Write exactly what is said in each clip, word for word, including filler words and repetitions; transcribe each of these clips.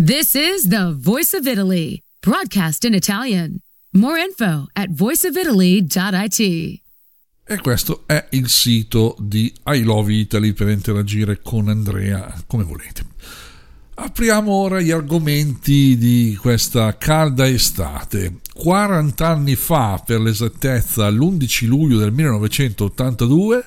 This is the Voice of Italy, broadcast in Italian. More info at voice of italy dot it. E questo è il sito di I Love Italy per interagire con Andrea come volete. Apriamo ora gli argomenti di questa calda estate. quaranta anni fa, per l'esattezza l'undici luglio del millenovecentottantadue,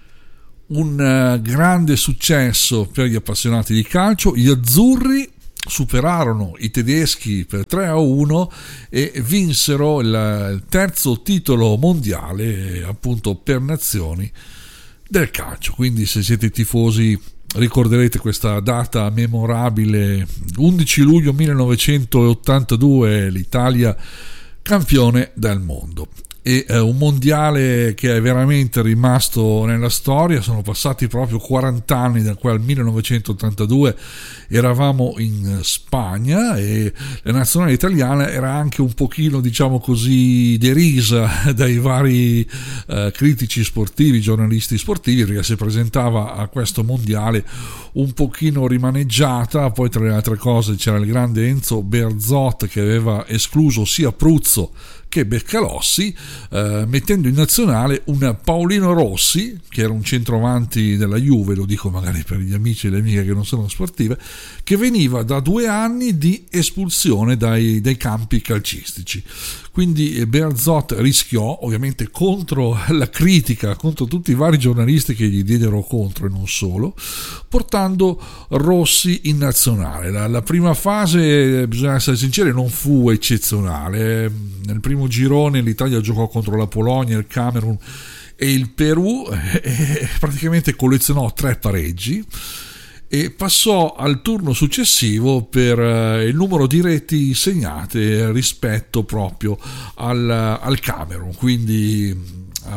un grande successo per gli appassionati di calcio. Gli azzurri superarono i tedeschi per tre a uno e vinsero il terzo titolo mondiale, appunto per nazioni, del calcio. Quindi se siete tifosi ricorderete questa data memorabile, undici luglio millenovecentottantadue, l'Italia campione del mondo. E eh, un mondiale che è veramente rimasto nella storia. Sono passati proprio quaranta anni da quel millenovecentottantadue, eravamo in Spagna e la nazionale italiana era anche un pochino, diciamo così, derisa dai vari eh, critici sportivi, giornalisti sportivi, perché si presentava a questo mondiale un pochino rimaneggiata. Poi tra le altre cose c'era il grande Enzo Bearzot che aveva escluso sia Pruzzo che Beccalossi, eh, mettendo in nazionale un Paolino Rossi, che era un centroavanti della Juve, lo dico magari per gli amici e le amiche che non sono sportive, che veniva da due anni di espulsione dai, dai campi calcistici. Quindi Bearzot rischiò, ovviamente contro la critica, contro tutti i vari giornalisti che gli diedero contro e non solo, portando Rossi in nazionale. La, la prima fase, bisogna essere sinceri, non fu eccezionale. Nel primo girone l'Italia giocò contro la Polonia, il Camerun e il Perù e praticamente collezionò tre pareggi e passò al turno successivo per il numero di reti segnate rispetto proprio al, al Camerun. Quindi uh,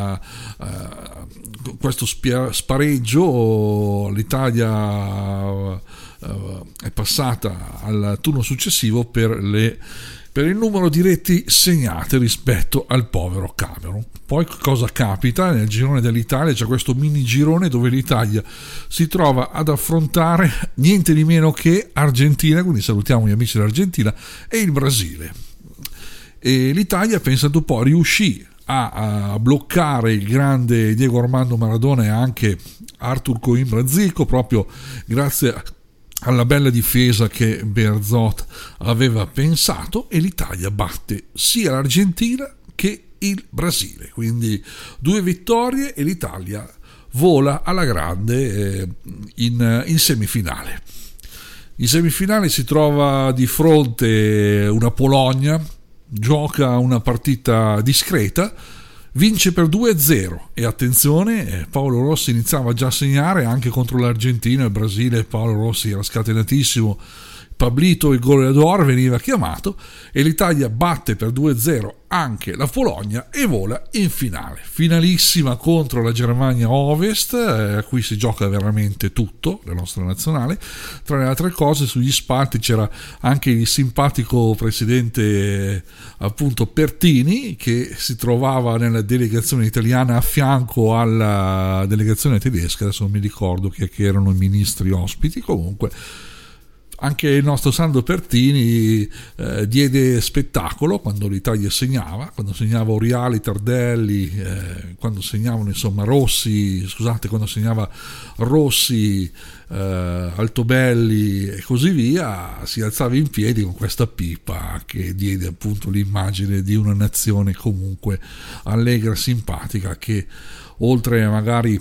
uh, questo spia- spareggio, l'Italia uh, uh, è passata al turno successivo per le per il numero di reti segnate rispetto al povero Camerun. Poi cosa capita? Nel girone dell'Italia c'è questo mini girone dove l'Italia si trova ad affrontare niente di meno che Argentina, quindi salutiamo gli amici dell'Argentina, e il Brasile. E l'Italia, pensate un po', riuscì a, a bloccare il grande Diego Armando Maradona e anche Arthur Coimbra Zico, proprio grazie a alla bella difesa che Bearzot aveva pensato, e l'Italia batte sia l'Argentina che il Brasile. Quindi due vittorie e l'Italia vola alla grande eh, in, in semifinale. In semifinale si trova di fronte una Polonia, gioca una partita discreta, vince per due a zero e attenzione, Paolo Rossi iniziava già a segnare anche contro l'Argentina. Il Brasile, Paolo Rossi era scatenatissimo, Pablito, il goleador, veniva chiamato, e l'Italia batte per due a zero anche la Polonia e vola in finale, finalissima contro la Germania Ovest, eh, a cui si gioca veramente tutto, la nostra nazionale. Tra le altre cose, sugli spalti c'era anche il simpatico presidente eh, appunto Pertini, che si trovava nella delegazione italiana a fianco alla delegazione tedesca. Adesso non mi ricordo che, che erano i ministri ospiti. Comunque anche il nostro Sandro Pertini eh, diede spettacolo quando l'Italia segnava, quando segnava Oriali, Tardelli, eh, quando segnavano insomma Rossi, scusate, quando segnava Rossi, eh, Altobelli e così via, si alzava in piedi con questa pipa che diede appunto l'immagine di una nazione comunque allegra, simpatica, che oltre magari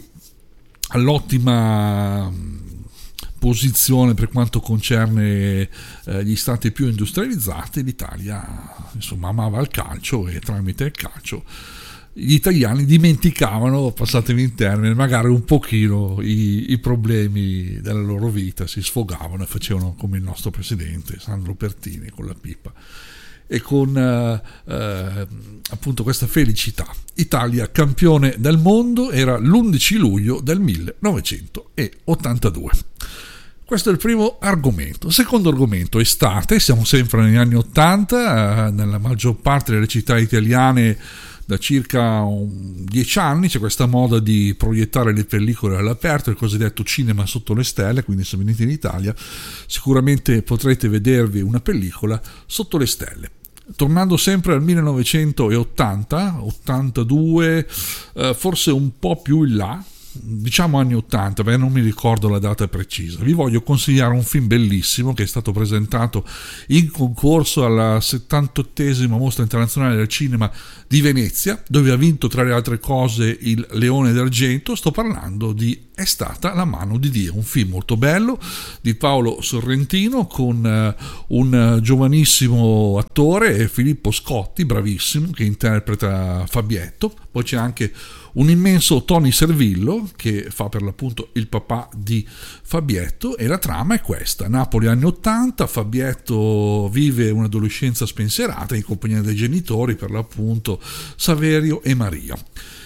all'ottima posizione per quanto concerne eh, gli stati più industrializzati, l'Italia insomma amava il calcio, e tramite il calcio gli italiani dimenticavano, passatemi in termine, magari un pochino i, i problemi della loro vita, si sfogavano e facevano come il nostro presidente Sandro Pertini con la pipa e con eh, eh, appunto questa felicità. Italia campione del mondo, era l'undici luglio del millenovecentottantadue. Questo è il primo argomento. Secondo argomento, estate, siamo sempre negli anni ottanta, eh, nella maggior parte delle città italiane Da circa un, dieci anni c'è questa moda di proiettare le pellicole all'aperto, il cosiddetto cinema sotto le stelle, quindi se venite in Italia sicuramente potrete vedervi una pellicola sotto le stelle. Tornando sempre al millenovecentottanta, ottantadue, eh, forse un po' più in là, diciamo anni ottanta, perché non mi ricordo la data precisa, vi voglio consigliare un film bellissimo che è stato presentato in concorso alla settantottesima Mostra Internazionale del Cinema di Venezia, dove ha vinto tra le altre cose il Leone d'Argento. Sto parlando di È stata la mano di Dio, un film molto bello di Paolo Sorrentino con uh, un giovanissimo attore, Filippo Scotti, bravissimo, che interpreta Fabietto. Poi c'è anche un immenso Tony Servillo che fa per l'appunto il papà di Fabietto, e la trama è questa: Napoli anni ottanta, Fabietto vive un'adolescenza spensierata in compagnia dei genitori, per l'appunto Saverio e Maria.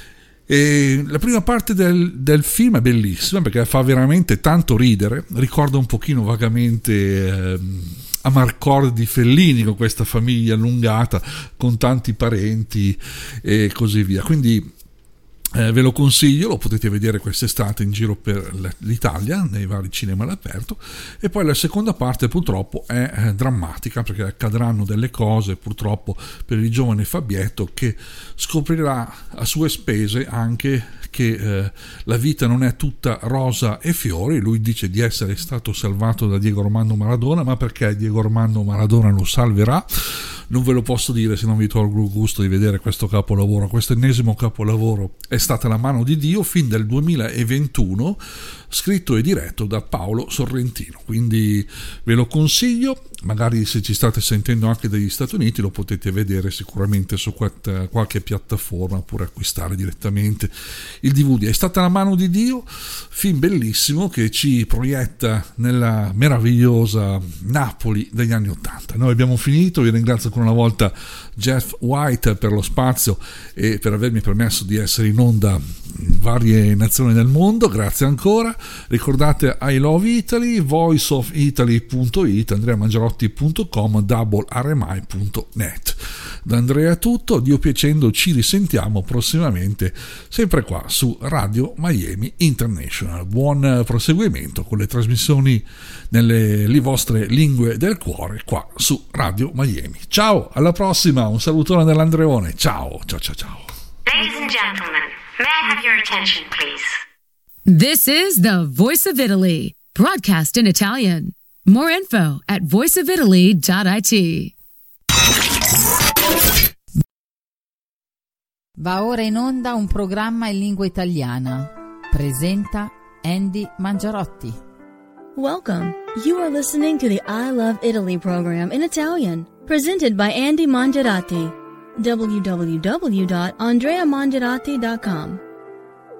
E la prima parte del, del film è bellissima perché fa veramente tanto ridere, ricorda un pochino vagamente eh, Amarcord di Fellini, con questa famiglia allungata con tanti parenti e così via, quindi Eh, ve lo consiglio, lo potete vedere quest'estate in giro per l'Italia nei vari cinema all'aperto. E poi la seconda parte purtroppo è eh, drammatica, perché accadranno delle cose purtroppo per il giovane Fabietto, che scoprirà a sue spese anche che eh, la vita non è tutta rosa e fiori. Lui dice di essere stato salvato da Diego Armando Maradona, ma perché Diego Armando Maradona lo salverà non ve lo posso dire se non vi tolgo il gusto di vedere questo capolavoro. Questo ennesimo capolavoro È stata la mano di Dio, film del duemilaventuno, scritto e diretto da Paolo Sorrentino, quindi ve lo consiglio. Magari se ci state sentendo anche dagli Stati Uniti lo potete vedere sicuramente su qualche piattaforma, oppure acquistare direttamente il D V D. È stata la mano di Dio, film bellissimo che ci proietta nella meravigliosa Napoli degli anni Ottanta. Noi abbiamo finito, vi ringrazio ancora una volta Jeff White per lo spazio e per avermi permesso di essere in onda in varie nazioni del mondo, grazie ancora. Ricordate I Love Italy, voice of italy punto it, andrea mangiarotti punto com, double r m i punto net. Da Andrea è tutto, Dio piacendo ci risentiamo prossimamente sempre qua su Radio Miami International. Buon proseguimento con le trasmissioni nelle le vostre lingue del cuore qua su Radio Miami. Ciao, alla prossima, un salutone dall'Andreone, ciao ciao ciao ciao. Ladies and gentlemen, may I have your attention, please? This is the Voice of Italy, broadcast in Italian. More info at voice of italy dot it. Va ora in onda un programma in lingua italiana. Presenta Andy Mangiarotti. Welcome. You are listening to the I Love Italy program in Italian, presented by Andy Mangiarotti. w w w dot andrea mangiarotti dot com